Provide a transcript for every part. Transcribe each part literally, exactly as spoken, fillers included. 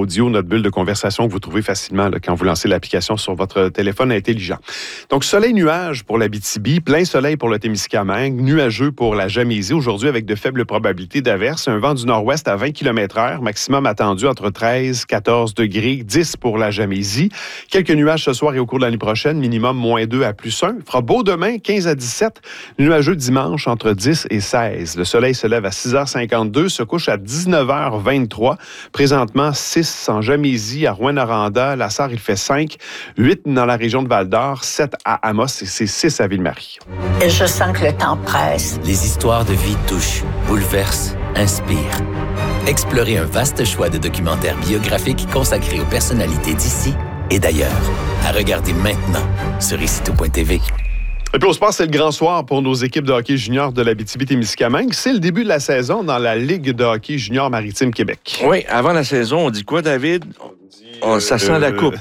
audio, notre bulle de conversation que vous trouvez facilement là, quand vous lancez l'application sur votre téléphone intelligent. Donc, soleil-nuage pour l'Abitibi, plein soleil pour le Témiscamingue, nuageux pour la Jamaisie, aujourd'hui avec de faibles probabilités d'averses, un vent du nord-ouest à vingt kilomètres heure, maximum attendu entre treize, quatorze degrés, dix pour la Jamaisie. Quelques nuages ce soir et au cours de l'année prochaine, minimum moins deux à plus un. Il fera beau demain, quinze à dix-sept, nuageux dimanche entre dix et seize. Le soleil se lève à six heures cinquante-deux, se couche à dix-neuf heures vingt-trois. Présentement, six en Jamaisie, à Rouyn-Noranda, La Sarre, il fait cinq, huit dans la région de Val-d'Or, sept à Amos et c'est six à Ville-Marie. Et je sens que le temps presse. Les histoires de vie touchent, bouleversent, inspirent. Explorez un vaste choix de documentaires biographiques consacrés aux personnalités d'ici et d'ailleurs. À regarder maintenant sur icito point t v. Et puis au sport, c'est le grand soir pour nos équipes de hockey junior de l'Abitibi-Témiscamingue. C'est le début de la saison dans la Ligue de hockey junior Maritime Québec. Oui, avant la saison, on dit quoi, David? On dit, oh, ça euh, sent la coupe.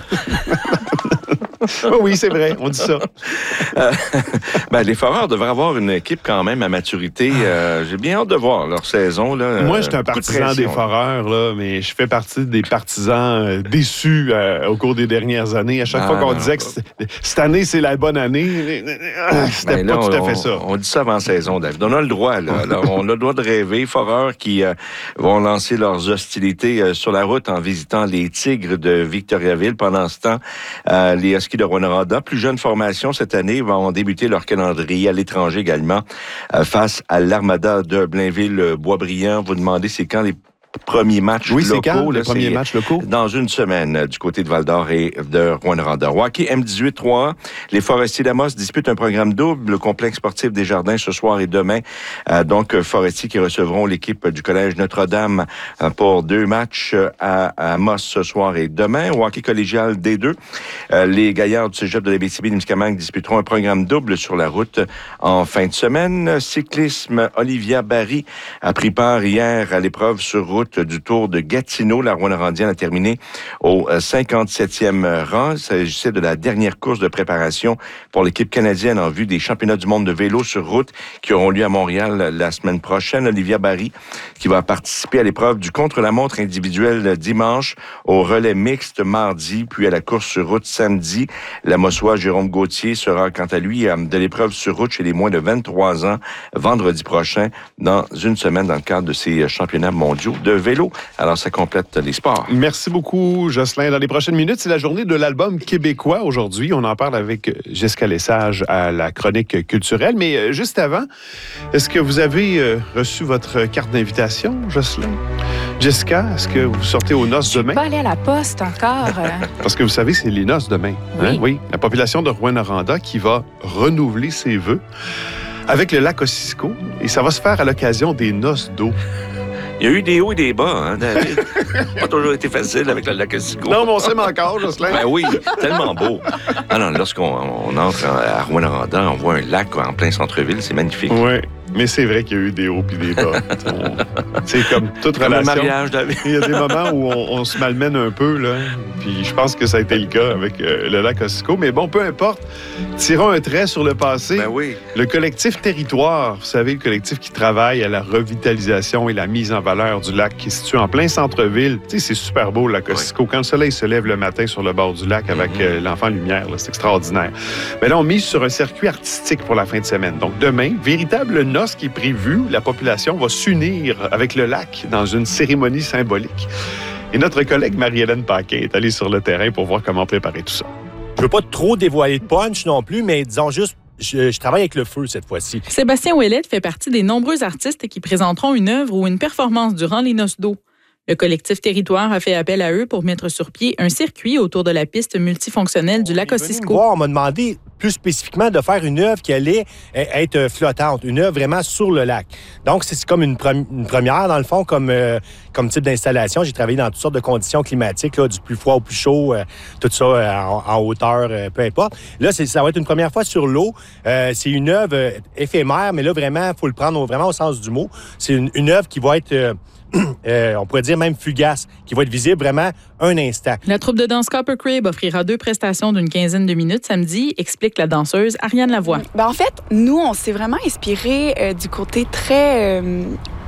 Oh oui, c'est vrai, on dit ça. euh, ben, les Foreurs devraient avoir une équipe quand même à maturité. Euh, j'ai bien hâte de voir leur saison. Là. Moi, je suis un partisan des Foreurs, là, mais je fais partie des partisans euh, déçus euh, au cours des dernières années. À chaque ah, fois qu'on non, disait que cette année, c'est la bonne année, c'était ben, pas là, tout à fait on, ça. On dit ça avant saison, David. On a le droit. Là. Alors, on a le droit de rêver. Foreurs qui euh, vont lancer leurs hostilités euh, sur la route en visitant les Tigres de Victoriaville. Pendant ce temps, euh, les Huskies de Rouyn-Noranda, plus jeune formation cette année, vont débuter leur calendrier à l'étranger également euh, face à l'Armada de Blainville-Boisbriand. Vous demandez c'est quand les premiers matchs oui, locaux. Oui, c'est quand là, les premiers matchs locaux? Dans une semaine, euh, du côté de Val-d'Or et de Rouyn-Noranda. Hockey M dix-huit trois A, les Forestiers d'Amos disputent un programme double, le complexe sportif des Jardins ce soir et demain. Euh, donc, Forestiers qui recevront l'équipe du Collège Notre-Dame euh, pour deux matchs à, à Amos ce soir et demain. Au hockey collégial D deux, euh, les Gaillards du Cégep de l'Abitibi-Témiscamingue disputeront un programme double sur la route en fin de semaine. Cyclisme, Olivia Barry a pris part hier à l'épreuve sur route du Tour de Gatineau. La Rouyn-Norandienne a terminé au cinquante-septième rang. Il s'agissait de la dernière course de préparation pour l'équipe canadienne en vue des championnats du monde de vélo sur route qui auront lieu à Montréal la semaine prochaine. Olivia Barry qui va participer à l'épreuve du contre-la-montre individuel dimanche, au relais mixte mardi, puis à la course sur route samedi. La Mossois Jérôme Gauthier sera quant à lui de l'épreuve sur route chez les moins de vingt-trois ans vendredi prochain dans une semaine dans le cadre de ces championnats mondiaux de vélo. Alors, ça complète les sports. Merci beaucoup, Jocelyn. Dans les prochaines minutes, c'est la journée de l'album québécois aujourd'hui. On en parle avec Jessica Lesage à la chronique culturelle. Mais juste avant, est-ce que vous avez reçu votre carte d'invitation, Jocelyn? Jessica, est-ce que vous sortez aux noces demain? Je ne suis pas allée à la poste encore. Parce que vous savez, c'est les noces demain. Oui. Hein? Oui. La population de Rouyn-Noranda qui va renouveler ses vœux avec le lac Ossisco. Et ça va se faire à l'occasion des noces d'eau. Il y a eu des hauts et des bas, hein, David? Ça n'a pas toujours été facile avec le lac Ossisco. Non, mais on s'aime encore, Jocelyn. Ben oui, tellement beau. Ah non, lorsqu'on on entre à Rouyn-Noranda, on voit un lac en plein centre-ville, c'est magnifique. Oui, mais c'est vrai qu'il y a eu des hauts et des bas. C'est comme toute comme relation. Un mariage, David. Il y a des moments où on, on se malmène un peu, là. Puis je pense que ça a été le cas avec euh, le lac Ossisco. Mais bon, peu importe. Tirons un trait sur le passé. Ben oui. Le collectif Territoire, vous savez, le collectif qui travaille à la revitalisation et la mise en valeur du lac qui est situé en plein centre-ville. Tu sais, c'est super beau, le lac Ossisco. Oui. Quand le soleil se lève le matin sur le bord du lac avec mm-hmm. euh, l'enfant lumière, là, c'est extraordinaire. Mais là, on mise sur un circuit artistique pour la fin de semaine. Donc demain, véritable noce qui est prévue. La population va s'unir avec le lac dans une cérémonie symbolique. Et notre collègue Marie-Hélène Paquin est allée sur le terrain pour voir comment préparer tout ça. Je veux pas trop dévoiler de punch non plus, mais disons juste, je, je travaille avec le feu cette fois-ci. Sébastien Ouellette fait partie des nombreux artistes qui présenteront une œuvre ou une performance durant les noces d'eau. Le collectif Territoire a fait appel à eux pour mettre sur pied un circuit autour de la piste multifonctionnelle du lac Ossisco. On m'a demandé plus spécifiquement de faire une œuvre qui allait être flottante, une œuvre vraiment sur le lac. Donc, c'est comme une, pre- une première, dans le fond, comme, euh, comme type d'installation. J'ai travaillé dans toutes sortes de conditions climatiques, là, du plus froid au plus chaud, euh, tout ça euh, en, en hauteur, euh, peu importe. Là, c'est, ça va être une première fois sur l'eau. Euh, c'est une œuvre euh, éphémère, mais là, vraiment, il faut le prendre au, vraiment au sens du mot. C'est une, une œuvre qui va être... Euh, Euh, on pourrait dire même fugace, qui va être visible vraiment un instant. La troupe de danse Copper Crib offrira deux prestations d'une quinzaine de minutes samedi, explique la danseuse Ariane Lavoie. Ben en fait, nous, on s'est vraiment inspiré euh, du côté très... Euh,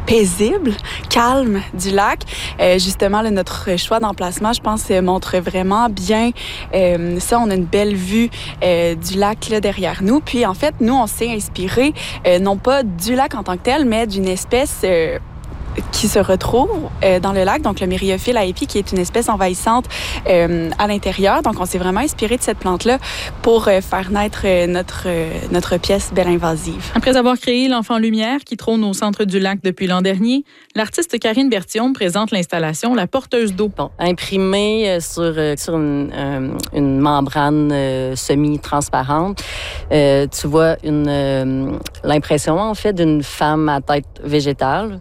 paisible, calme du lac. Euh, justement, là, notre choix d'emplacement, je pense, montre vraiment bien euh, ça. On a une belle vue euh, du lac là, derrière nous. Puis, en fait, nous, on s'est inspiré, euh, non pas du lac en tant que tel, mais d'une espèce... Euh, qui se retrouve euh, dans le lac, donc le Myriophylle aepi, qui est une espèce envahissante euh, à l'intérieur. Donc, on s'est vraiment inspiré de cette plante-là pour euh, faire naître euh, notre, euh, notre pièce belle invasive. Après avoir créé l'Enfant Lumière, qui trône au centre du lac depuis l'an dernier, l'artiste Karine Berthiaume présente l'installation La Porteuse d'eau. Bon, imprimée sur, euh, sur une, euh, une membrane euh, semi-transparente, euh, tu vois une, euh, l'impression, en fait, d'une femme à tête végétale.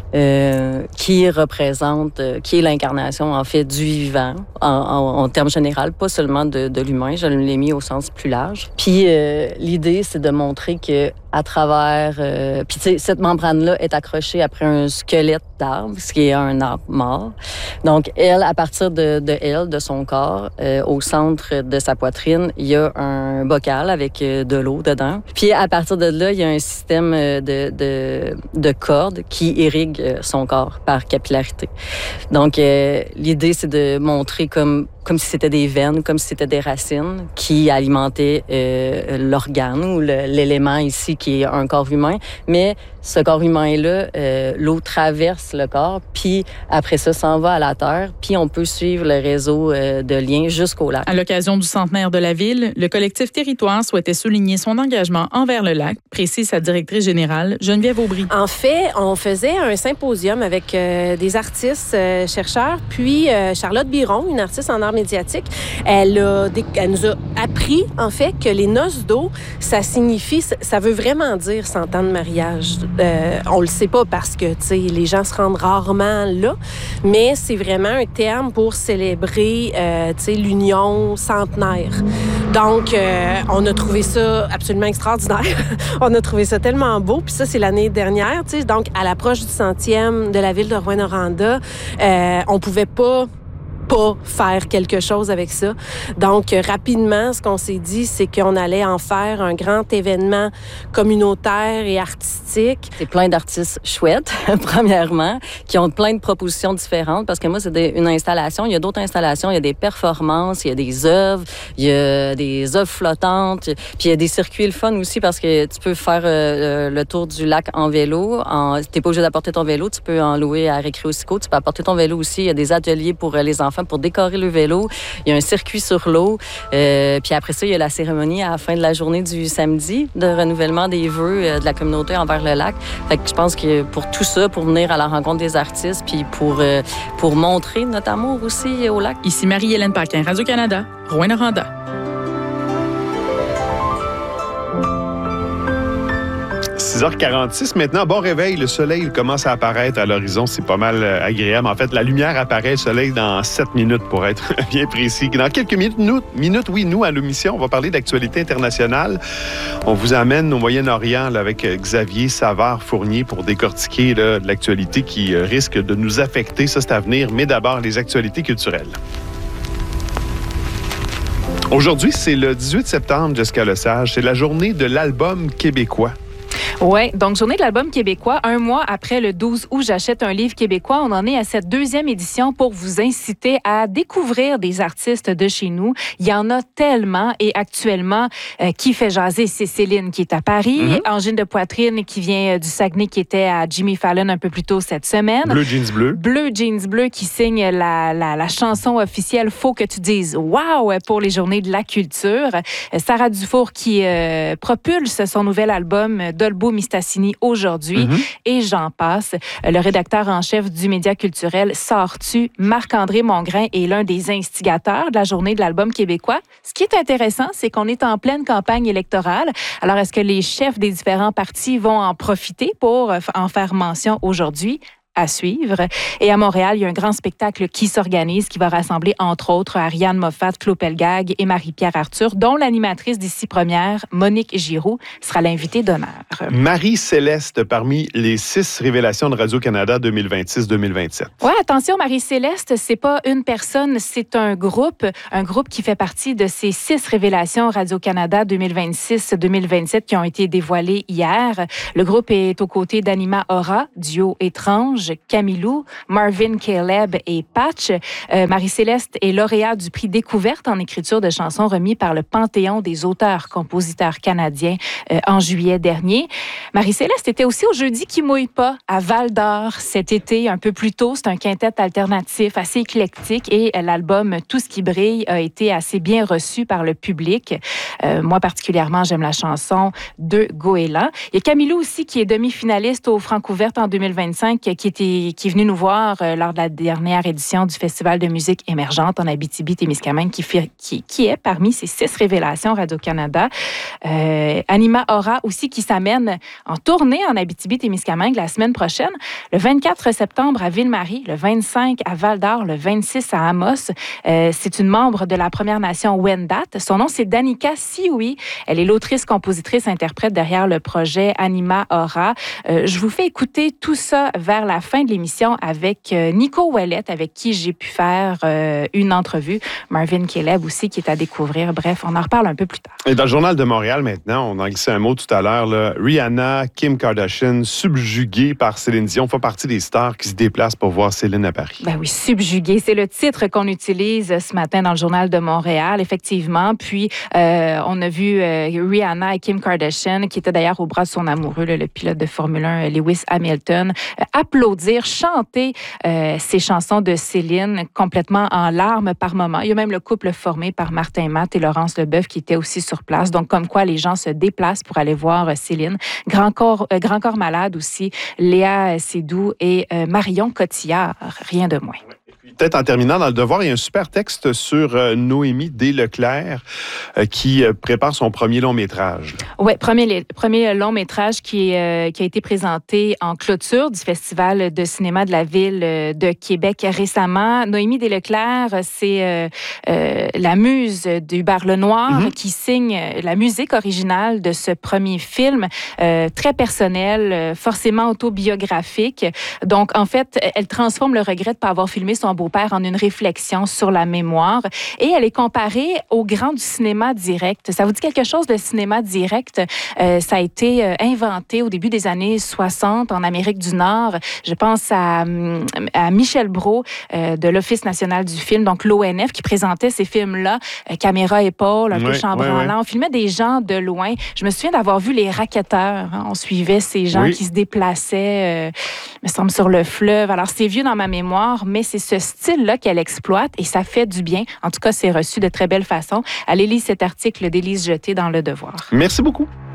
Euh, qui représente, euh, qui est l'incarnation, en fait, du vivant, en, en, en termes généraux, pas seulement de, de l'humain. Je l'ai mis au sens plus large. Puis euh, l'idée, c'est de montrer que à travers... Euh, puis, tu sais, cette membrane-là est accrochée après un squelette d'arbre, ce qui est un arbre mort. Donc, elle, à partir de, de elle, de son corps, euh, au centre de sa poitrine, il y a un bocal avec euh, de l'eau dedans. Puis, à partir de là, il y a un système de, de, de cordes qui irrigue euh, son corps par capillarité. Donc, euh, l'idée, c'est de montrer comme... comme si c'était des veines, comme si c'était des racines qui alimentaient euh, l'organe ou le, l'élément ici qui est un corps humain. Mais ce corps humain-là, euh, l'eau traverse le corps, puis après ça, s'en va à la terre, puis on peut suivre le réseau euh, de liens jusqu'au lac. À l'occasion du centenaire de la ville, le collectif Territoire souhaitait souligner son engagement envers le lac, précise sa directrice générale, Geneviève Aubry. En fait, on faisait un symposium avec euh, des artistes, euh, chercheurs, puis euh, Charlotte Biron, une artiste en arts médiatiques, elle, a, elle nous a appris, en fait, que les noces d'eau, ça signifie, ça veut vraiment dire cent ans de mariage. Euh, on le sait pas parce que, tu sais, les gens se rendent rarement là, mais c'est vraiment un terme pour célébrer, euh, tu sais, l'union centenaire. Donc, euh, on a trouvé ça absolument extraordinaire. On a trouvé ça tellement beau. Puis ça, c'est l'année dernière, tu sais. Donc, à l'approche du centième de la ville de Rouyn-Noranda, euh, on pouvait pas pas faire quelque chose avec ça. Donc, euh, rapidement, ce qu'on s'est dit, c'est qu'on allait en faire un grand événement communautaire et artistique. C'est plein d'artistes chouettes, premièrement, qui ont plein de propositions différentes, parce que moi, c'est des, une installation. Il y a d'autres installations, il y a des performances, il y a des œuvres, il y a des œuvres flottantes, puis il y a des circuits le fun aussi, parce que tu peux faire euh, le tour du lac en vélo. En, t'es pas obligé d'apporter ton vélo, tu peux en louer à Récréo-Sico, tu peux apporter ton vélo aussi. Il y a des ateliers pour euh, les enfants pour décorer le vélo. Il y a un circuit sur l'eau. Euh, puis après ça, il y a la cérémonie à la fin de la journée du samedi de renouvellement des vœux euh, de la communauté envers le lac. Fait que je pense que pour tout ça, pour venir à la rencontre des artistes, puis pour, euh, pour montrer notre amour aussi au lac. Ici Marie-Hélène Paquin, Radio-Canada, Rouyn-Noranda. six heures quarante-six maintenant. Bon réveil. Le soleil il commence à apparaître à l'horizon. C'est pas mal agréable. En fait, la lumière apparaît, le soleil, dans sept minutes, pour être bien précis. Dans quelques minutes, nous, minutes, oui, nous, à l'émission, on va parler d'actualité internationale. On vous amène au Moyen-Orient là, avec Xavier Savard-Fournier pour décortiquer là, de l'actualité qui euh, risque de nous affecter. Ça, c'est à venir. Mais d'abord, les actualités culturelles. Aujourd'hui, c'est le dix-huit septembre, Jessica Lesage. C'est la journée de l'album québécois. Oui, donc journée de l'album québécois, un mois après le douze août, j'achète un livre québécois. On en est à cette deuxième édition pour vous inciter à découvrir des artistes de chez nous. Il y en a tellement et actuellement, euh, qui fait jaser, c'est Céline qui est à Paris, mm-hmm. Angine de Poitrine qui vient euh, du Saguenay qui était à Jimmy Fallon un peu plus tôt cette semaine. Bleu Jeans Bleu. Bleu Jeans Bleu qui signe la, la, la chanson officielle Faut que tu dises wow pour les journées de la culture. Euh, Sarah Dufour qui euh, propulse son nouvel album Dolbo Mistassini aujourd'hui, mm-hmm. et j'en passe. Le rédacteur en chef du média culturel Sors-tu, Marc-André Mongrain, est l'un des instigateurs de la journée de l'album québécois. Ce qui est intéressant, c'est qu'on est en pleine campagne électorale. Alors, est-ce que les chefs des différents partis vont en profiter pour en faire mention aujourd'hui? à suivre. Et à Montréal, il y a un grand spectacle qui s'organise, qui va rassembler, entre autres, Ariane Moffat, Claude Pelgag et Marie-Pierre Arthur, dont l'animatrice d'ici première, Monique Giroux, sera l'invitée d'honneur. Marie-Céleste, parmi les six révélations de Radio-Canada deux mille vingt-six deux mille vingt-sept. Oui, attention, Marie-Céleste, c'est pas une personne, c'est un groupe, un groupe qui fait partie de ces six révélations Radio-Canada deux mille vingt-six deux mille vingt-sept qui ont été dévoilées hier. Le groupe est aux côtés d'Anima Aura, duo étrange, Camilou, Marvin Caleb et Patch. Euh, Marie-Céleste est lauréate du prix Découverte en écriture de chansons remis par le Panthéon des auteurs-compositeurs canadiens euh, en juillet dernier. Marie-Céleste était aussi au Jeudi qui mouille pas à Val-d'Or cet été, un peu plus tôt. C'est un quintet alternatif assez éclectique et l'album Tout ce qui brille a été assez bien reçu par le public. Euh, moi, particulièrement, j'aime la chanson de Goéland. Il y a Camilou aussi qui est demi-finaliste au Francouverte en deux mille vingt-cinq, qui, était, qui est venu nous voir euh, lors de la dernière édition du Festival de musique émergente en Abitibi-Témiscamingue, qui, fait, qui, qui est parmi ces six révélations Radio-Canada. Euh, Anima Aura aussi qui s'amène en tournée en Abitibi-Témiscamingue la semaine prochaine, le vingt-quatre septembre à Ville-Marie, le vingt-cinq à Val-d'Or, le vingt-six à Amos. Euh, c'est une membre de la Première Nation Wendat. Son nom, c'est Danica Sioui. Elle est l'autrice, compositrice, interprète derrière le projet Anima Aura. Euh, je vous fais écouter tout ça vers la fin de l'émission avec euh, Nico Ouellette, avec qui j'ai pu faire euh, une entrevue. Marvin Caleb aussi, qui est à découvrir. Bref, on en reparle un peu plus tard. Et dans le Journal de Montréal, maintenant, on a glissé un mot tout à l'heure, là, Rihanna, Kim Kardashian, subjuguée par Céline Dion, font partie des stars qui se déplacent pour voir Céline à Paris. Ben oui, subjuguée, c'est le titre qu'on utilise ce matin dans le Journal de Montréal, effectivement. Puis, euh, on a vu euh, Rihanna et Kim Kardashian, qui était d'ailleurs au bras de son amoureux, le, le pilote de Formule un, Lewis Hamilton, euh, applaudir, chanter euh, ces chansons de Céline complètement en larmes par moment. Il y a même le couple formé par Martin Matt et Laurence Leboeuf qui étaient aussi sur place. Donc, comme quoi les gens se déplacent pour aller voir euh, Céline. Grand corps, euh, Grand corps malade aussi, Léa Seydoux et euh, Marion Cotillard, rien de moins. Peut-être en terminant, dans Le Devoir, il y a un super texte sur euh, Noémie Desleclerc euh, qui euh, prépare son premier long-métrage. Oui, premier, premier long-métrage qui, euh, qui a été présenté en clôture du Festival de cinéma de la Ville de Québec récemment. Noémie Desleclerc, c'est euh, euh, la muse d'Hubert Lenoir mm-hmm. qui signe la musique originale de ce premier film, euh, très personnel, forcément autobiographique. Donc, en fait, elle transforme le regret de ne pas avoir filmé son beau-père en une réflexion sur la mémoire. Et elle est comparée au grand du cinéma direct. Ça vous dit quelque chose, le cinéma direct? Euh, ça a été euh, inventé au début des années soixante en Amérique du Nord. Je pense à, à Michel Brault euh, de l'Office national du film, donc l'O N F, qui présentait ces films-là, euh, caméra épaule, un oui, peu chambranlant. Oui, oui. On filmait des gens de loin. Je me souviens d'avoir vu Les Racketteurs. Hein. On suivait ces gens oui. qui se déplaçaient, euh, me semble, sur le fleuve. Alors, c'est vieux dans ma mémoire, mais c'est ce style-là qu'elle exploite et ça fait du bien. En tout cas, c'est reçu de très belle façon. Allez lire cet article d'Élise Jeté dans Le Devoir. Merci beaucoup.